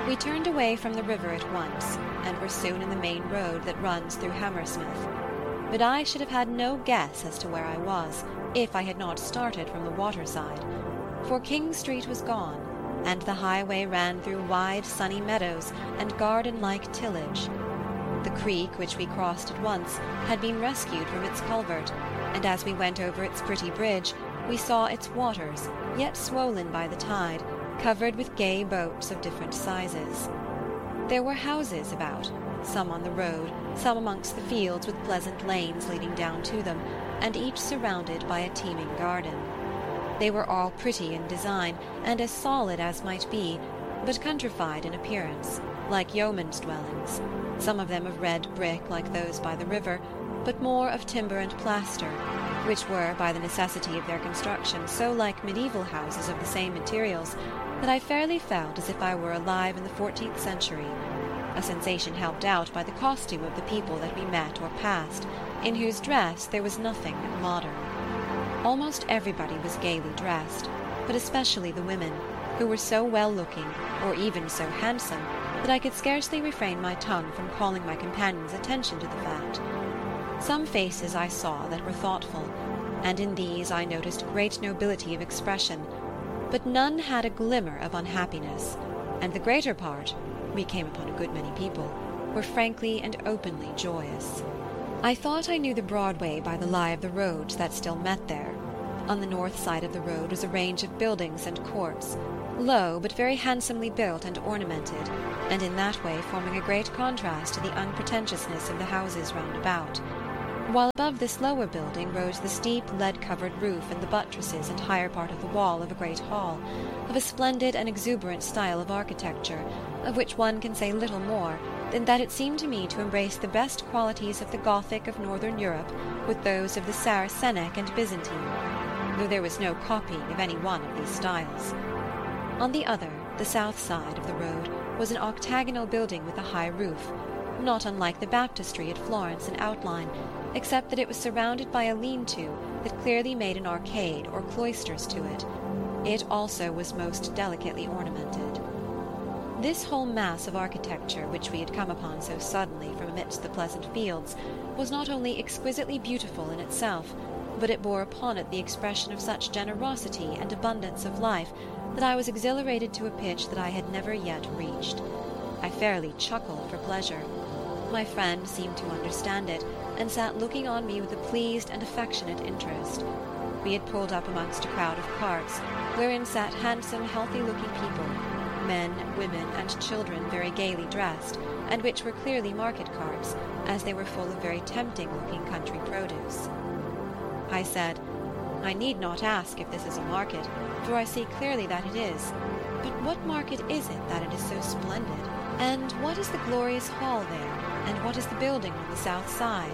We turned away from the river at once, and were soon in the main road that runs through Hammersmith. But I should have had no guess as to where I was, if I had not started from the waterside. For King Street was gone, and the highway ran through wide sunny meadows and garden-like tillage. The creek, which we crossed at once, had been rescued from its culvert, and as we went over its pretty bridge, we saw its waters, yet swollen by the tide, covered with gay boats of different sizes. There were houses about, some on the road, some amongst the fields with pleasant lanes leading down to them, and each surrounded by a teeming garden. They were all pretty in design, and as solid as might be, but countrified in appearance, like yeomen's dwellings, some of them of red brick like those by the river, but more of timber and plaster, which were, by the necessity of their construction, so like medieval houses of the same materials, that I fairly felt as if I were alive in the 14th century, a sensation helped out by the costume of the people that we met or passed, in whose dress there was nothing modern. Almost everybody was gaily dressed, but especially the women, who were so well-looking, or even so handsome, that I could scarcely refrain my tongue from calling my companions' attention to the fact. Some faces I saw that were thoughtful, and in these I noticed great nobility of expression, but none had a glimmer of unhappiness, and the greater part, we came upon a good many people, were frankly and openly joyous. I thought I knew the Broadway by the lie of the roads that still met there. On the north side of the road was a range of buildings and courts, low but very handsomely built and ornamented, and in that way forming a great contrast to the unpretentiousness of the houses round about, while above this lower building rose the steep lead-covered roof and the buttresses and higher part of the wall of a great hall, of a splendid and exuberant style of architecture, of which one can say little more than that it seemed to me to embrace the best qualities of the Gothic of northern Europe with those of the Saracenic and Byzantine, though there was no copying of any one of these styles. On the other, the south side of the road, was an octagonal building with a high roof, not unlike the baptistry at Florence in outline, except that it was surrounded by a lean-to that clearly made an arcade or cloisters to it. It also was most delicately ornamented. This whole mass of architecture, which we had come upon so suddenly from amidst the pleasant fields, was not only exquisitely beautiful in itself, but it bore upon it the expression of such generosity and abundance of life that I was exhilarated to a pitch that I had never yet reached. I fairly chuckled for pleasure. My friend seemed to understand it, and sat looking on me with a pleased and affectionate interest. We had pulled up amongst a crowd of carts, wherein sat handsome, healthy-looking people, men, women, and children very gaily dressed, and which were clearly market carts, as they were full of very tempting-looking country produce. I said, "I need not ask if this is a market, for I see clearly that it is. But what market is it that it is so splendid? And what is the glorious hall there, and what is the building on the south side?"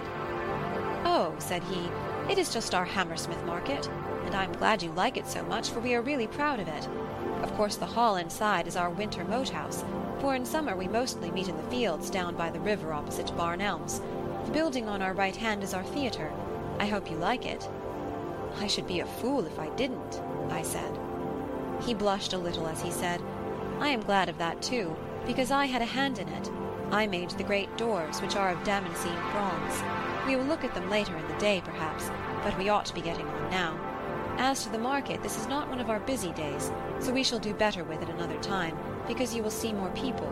"Oh," said he, "it is just our Hammersmith market, and I am glad you like it so much, for we are really proud of it. Of course the hall inside is our winter moat house, for in summer we mostly meet in the fields down by the river opposite Barn Elms. The building on our right hand is our theatre. I hope you like it." "I should be a fool if I didn't," I said. He blushed a little as he said, "I am glad of that too, because I had a hand in it. I made the great doors, which are of Damascene bronze. We will look at them later in the day, perhaps, but we ought to be getting on now. As to the market, this is not one of our busy days, so we shall do better with it another time, because you will see more people."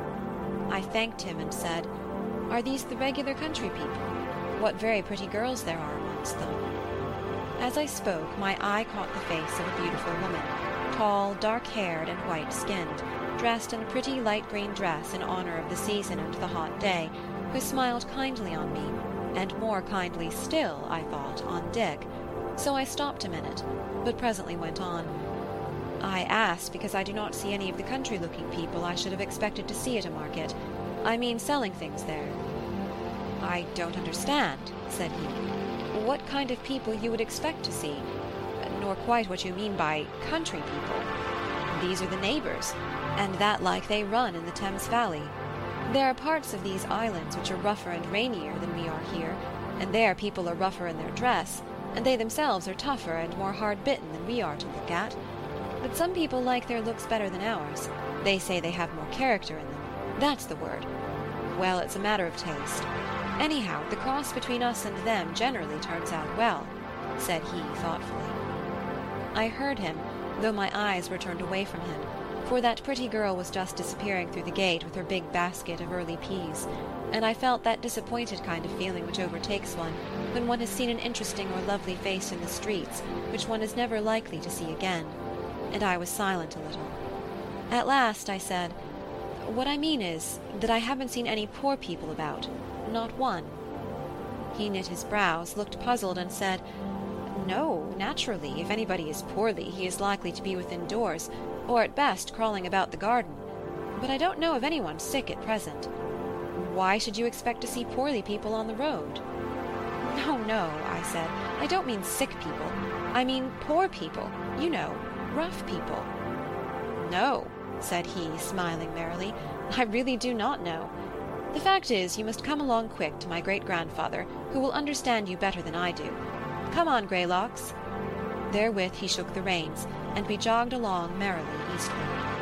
I thanked him and said, "Are these the regular country people? What very pretty girls there are amongst them." As I spoke, my eye caught the face of a beautiful woman, tall, dark-haired, and white-skinned, dressed in a pretty light-green dress in honor of the season and the hot day, who smiled kindly on me, and more kindly still, I thought, on Dick, so I stopped a minute, but presently went on. "I ask because I do not see any of the country-looking people I should have expected to see at a market. I mean selling things there." "I don't understand," said he, "what kind of people you would expect to see, nor quite what you mean by country people. These are the neighbours, and that like they run in the Thames Valley. There are parts of these islands which are rougher and rainier than we are here, and there people are rougher in their dress, and they themselves are tougher and more hard-bitten than we are to look at. But some people like their looks better than ours. They say they have more character in them. That's the word. Well, it's a matter of taste. Anyhow, the cross between us and them generally turns out well," said he thoughtfully. I heard him, though my eyes were turned away from him, for that pretty girl was just disappearing through the gate with her big basket of early peas, and I felt that disappointed kind of feeling which overtakes one when one has seen an interesting or lovely face in the streets which one is never likely to see again, and I was silent a little. At last I said, "What I mean is that I haven't seen any poor people about, not one." He knit his brows, looked puzzled, and said, "No, naturally, if anybody is poorly, he is likely to be within doors, or at best crawling about the garden. But I don't know of anyone sick at present. Why should you expect to see poorly people on the road?" "No, no," I said, "I don't mean sick people. I mean poor people, you know, rough people." "No," said he, smiling merrily, "I really do not know. The fact is, you must come along quick to my great-grandfather, who will understand you better than I do. Come on, Greylocks." Therewith he shook the reins, and we jogged along merrily eastward.